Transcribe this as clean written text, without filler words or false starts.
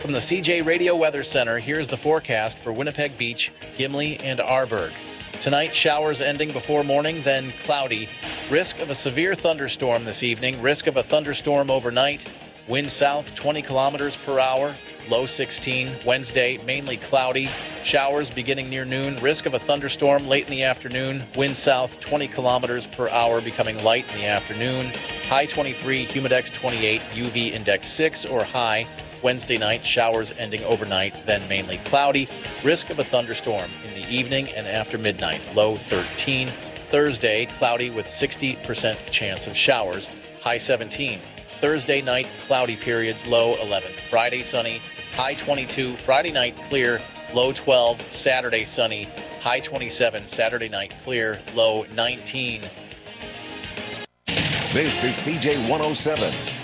From the CJ Radio Weather Center, here's the forecast for Winnipeg Beach, Gimli, and Arborg. Tonight, showers ending before morning, then cloudy. Risk of a severe thunderstorm this evening. Risk of a thunderstorm overnight. Wind south 20 kilometers per hour. Low 16. Wednesday, mainly cloudy. Showers beginning near noon. Risk of a thunderstorm late in the afternoon. Wind south 20 kilometers per hour, becoming light in the afternoon. High 23, humidex 28, UV index 6 or high. Wednesday night, showers ending overnight, then mainly cloudy. Risk of a thunderstorm in the evening and after midnight. Low 13. Thursday, cloudy with 60% chance of showers. High 17. Thursday night, cloudy periods, low 11. Friday, sunny, high 22. Friday night, clear, low 12. Saturday, sunny, high 27. Saturday night, clear, low 19. This is CJ 107.